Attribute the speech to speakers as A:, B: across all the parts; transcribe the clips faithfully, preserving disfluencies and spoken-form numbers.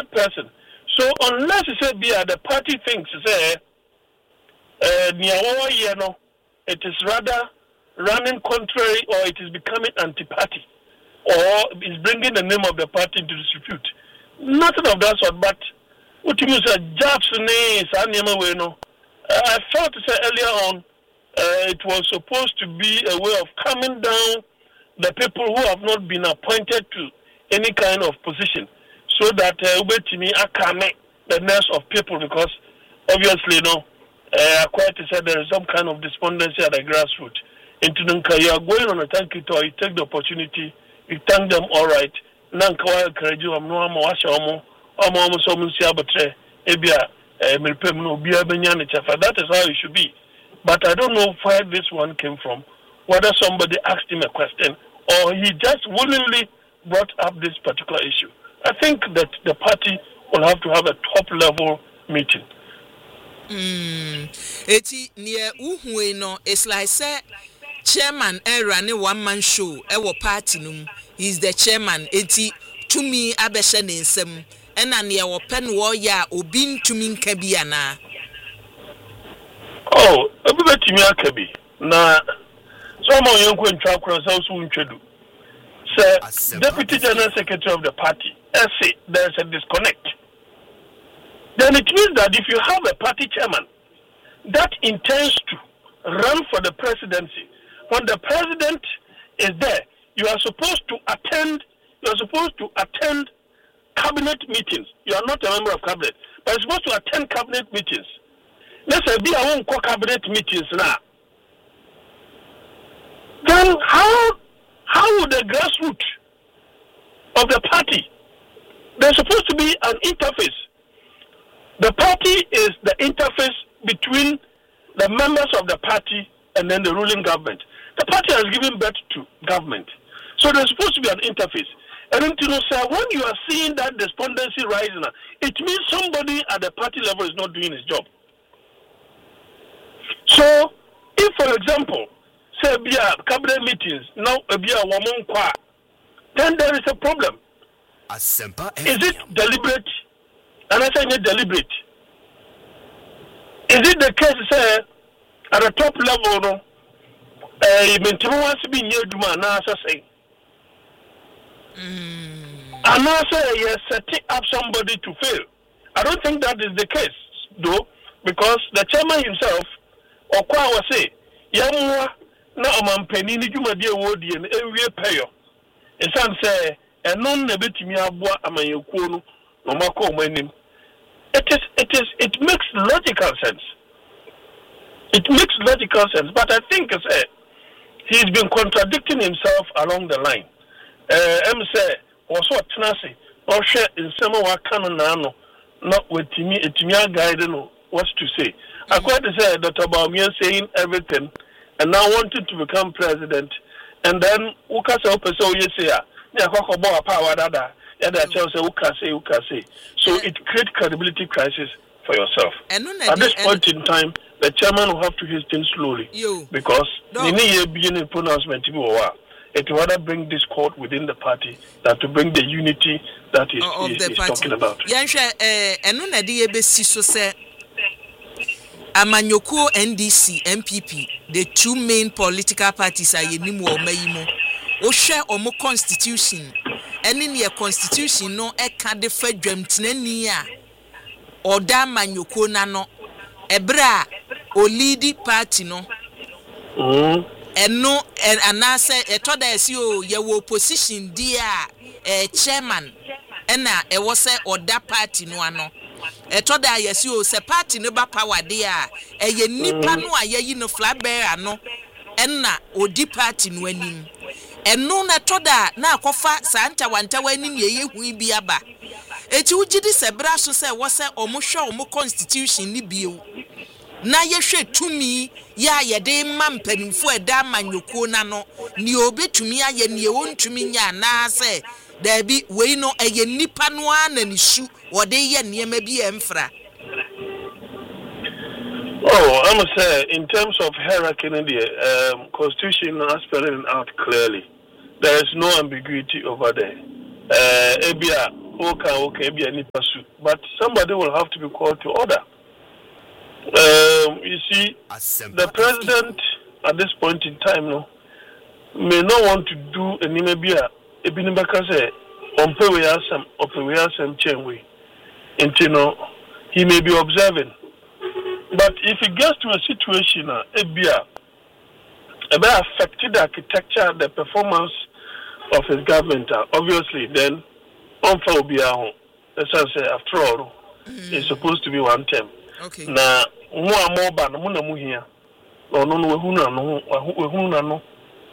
A: third person. So unless you say be the party thinks say uh you know, it is rather running contrary or it is becoming anti-party or is bringing the name of the party into disrepute. Nothing of that sort, but what you say jobs no. I felt to say earlier on uh, it was supposed to be a way of calming down the people who have not been appointed to any kind of position, so that uh, me account the nest of people, because obviously, you know, uh, quite to say there is some kind of despondency at the grassroots. Into Nunca, you are going on a thank you tour, you take the opportunity, you thank them all right. Nanka, Keraju, I'm no more, I'm almost almost Abatre, Ebia, Milpem, no Bia Benyan, that is how it should be. But I don't know where this one came from, whether somebody asked him a question or he just willingly brought up this particular issue. I think that the party will have to have a top level meeting.
B: Mm. Eti near uhuwe no, it's like say chairman e running one man show e wo party num. He's the chairman. Eti to me abeshe ne nsem. Ena near wo pen wo ya obi ntumi nka bi ana.
A: Oh, obi betimi aka bi. Na so ma yonko ntwa kura so so ntwedu. Sir, Deputy General Secretary of the party, S A, there's a disconnect. Then it means that if you have a party chairman that intends to run for the presidency, when the president is there, you are supposed to attend, you are supposed to attend cabinet meetings. You are not a member of cabinet, but you're supposed to attend cabinet meetings. Let's say be a one cabinet meetings now. Then how how would the grassroots of the party? There's supposed to be an interface. The party is the interface between the members of the party and then the ruling government. The party has given birth to government. So there's supposed to be an interface. And then, you know, sir, when you are seeing that despondency rising, it means somebody at the party level is not doing his job. So, if, for example, say, be a cabinet meetings, now be a woman qua, then there is a problem. Is it deliberate? And I say not deliberate. Is it the case, say, at the top level, no? Uh, maintain wants to be near Duma, and I say, and I say, yes, setting up somebody to fail. I don't think that is the case, though, because the chairman himself, or Kwa was say, Yamua, na omampeni ni Juma dear Wodi and every payo. And some say, and none a bit me abwa amayokuno, no mako menim. It is, it is, it makes logical sense. It makes logical sense, but I think uh, he's been contradicting himself along the line. Uh, I'm say, was what Tanasi, or share in some of our canon, not with me, a Timia guide, what to say. I quite say Doctor Baumia saying everything, and now wanted to become president, and then Ukasa Opeso, yes, yeah, Yakoko power dada. And I tell you, say, say. So it creates credibility crisis for yourself. At this point in time, the chairman will have to hasten slowly you. Because any beginning pronouncement it will rather bring discord within the party than to bring the unity that is,
B: of
A: is,
B: the
A: is
B: party.
A: talking about.
B: Yansha, eh, and no idea be so say Amanyoko N D C, M P P, the two main political parties are Yenimu or Mayimo. O share or more constitution. And in your constitution, no, a card for dream tnenia or damn Manyoko nano, Ebra or leady party no. And no, and anasa, a toda as you, your opposition, dear, a chairman, and now a was a or that party no ano. A toda yes, you, se party no power dear, a ye nipa no, a ye no flat bear no, and na or deep party no winning. And no na toda na kofa santa wanta wanim ye hu bi aba eti ugidi se bra so se wo se omo hwe omo constitution ni bio na ye hwe tumi ya ye de mampanimfo eda manyoko na no ni obetumi aye ni e wontumi nya na se da bi we no eye nipa no ana ni su wo de ye niema bi emfra.
A: Oh, I must say, in terms of hierarchy in the um, constitution has spelled it out clearly. There is no ambiguity over there. Ebia, okay, okay, be any pursuit, but somebody will have to be called to order. Um, you see, the president at this point in time, no, may not want to do any maybe a ebinibaka say on pay we some or pay we some chain way. And you know, he may be observing. But if it gets to a situation, uh, it be a, it may affect the architecture, the performance of his government. Uh, obviously, then, on will be a home. As I say, after all, mm. it's supposed to be one term.
B: Okay.
A: Now, more more ban, more no here. Or no, no, who no, who no,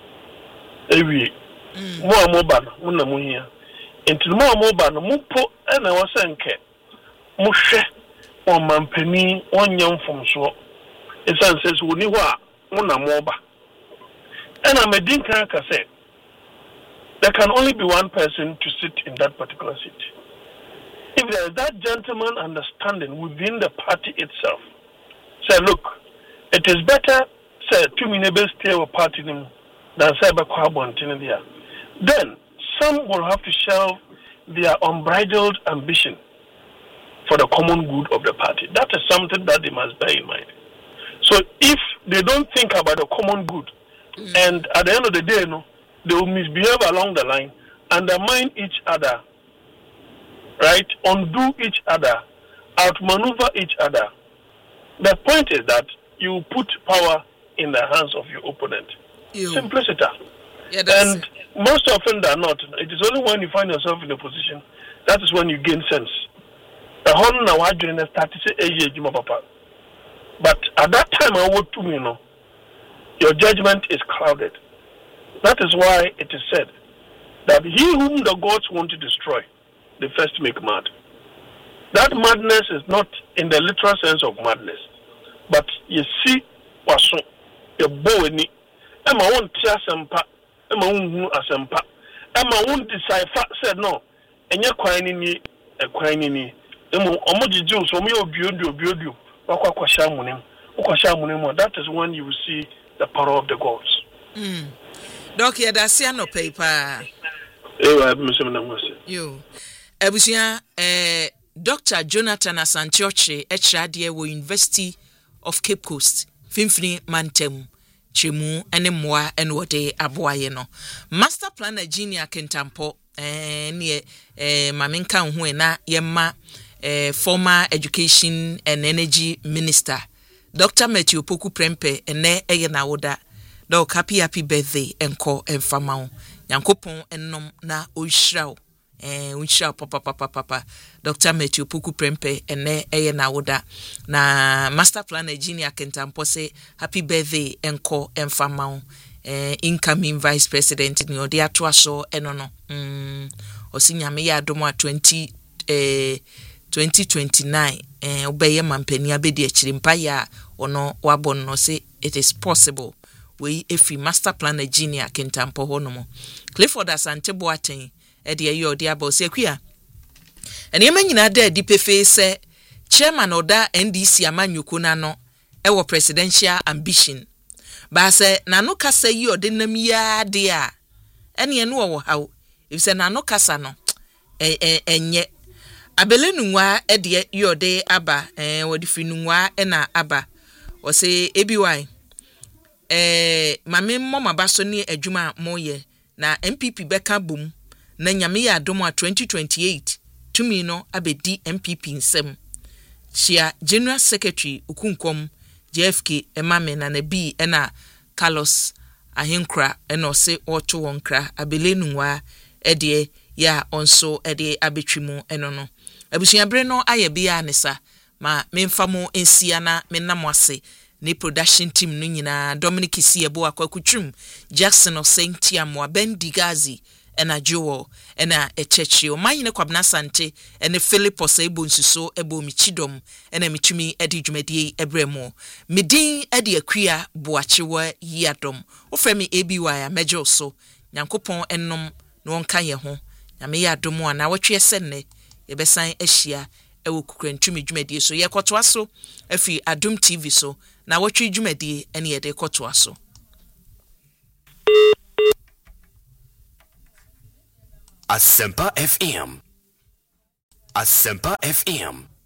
A: every more more ban, more here. Into more more ban, more put, and I was saying, Mushe. One man penny, one young from so. It says, "When you are one amoba," and I'm a dinka. Say there can only be one person to sit in that particular seat. If there is that gentleman understanding within the party itself, say, look, it is better say two minutes stay with party than say by carbon there. Then some will have to shelve their unbridled ambition for the common good of the party. That is something that they must bear in mind. So if they don't think about the common good, mm. and at the end of the day, no, they will misbehave along the line, undermine each other, right, undo each other, outmaneuver each other. The point is that you put power in the hands of your opponent. Ew. Simplicity. Yeah, and most often than not, it is only when you find yourself in a position, that is when you gain sense. The whole now I joined the start to say age papa. But at that time I would to me know your judgment is clouded. That is why it is said that he whom the gods want to destroy, they first make mad. That madness is not in the literal sense of madness, but you see waso your boy ni Emma won't tear sempa, Emma won't asempa, Emma won't decipher said no, and you're crying ni a crying ni. That is when you will see the power of the gods.
B: Mm. Doc, yeah, that's no paper. You, Ebusia, eh, Doctor Jonathan Asantioche, Echradie, wo University of Cape Coast, Fimfini Mantem, Chimu, Enemwa, and Wode Aboye no. Master Planner Genia Kentampo, eh, near eh, Maminka Huena, Yema. Uh, former Education and Energy Minister, Doctor Matthew Poku Prempe, and ne Eyana Oda, Dog happy happy birthday and call and famao, Yankopon and nom na Ushao, and Ushao papa papa papa, Doctor Matthew Poku Prempe, and ne Eyana Oda, na Master Planner Genia Kentampo say happy birthday and call and famao, uh, incoming Vice President in your dear Twaso and no, um, or senior Maya Doma twenty, uh, twenty twenty-nine eh obeye mampani abedi achirimpa ya ono wabon no say it is possible we efi Master Planner Genia Kentampo honomo Clifford Asante Boateng e de ayi odi aba se kwia ene manyina da dipefe se chairman oda N D C amanyuko na no e wo presidential ambition ba se nano kasa yi odi nam ya de a ene ene wo hawo if se nano kasa no eh enye Abelenunwa ede yode aba eh wodi finunwa ena aba o se ebi why eh mame mmoma baso ni adwuma moye na M P P beka bom na nyame ya adom twenty twenty-eight tumi no abedi M P P nsem chia General Secretary Okunkom J F K emame na na bi ena Carlos Ahenkra ena o se oto wonkra abelenunwa ede ya onso ede abetwimu eno no abusuabre no aye bia nesa ma memfamo ensia na menamwase ni production team no nyina Dominic Siebo akwakutwum Jackson Osentia mo Bendigazi ena Jowo ena Echechi o manyine kwabna sante ene Philip Osebo nsuso ebo michidom ena mitumi edi dwumadie ebremo medin edi akua boachewa yadom ofremi A B Y amejo so nyankopon ennom no wonka ye ho nyame yadom ana wotwe senne yebesan ahia ewo kukrantumi dwumadie so ye kwoto aso afi Adom T V so na wotwe dwumadie ene ye de kwoto aso
C: Asempa F M Asempa F M.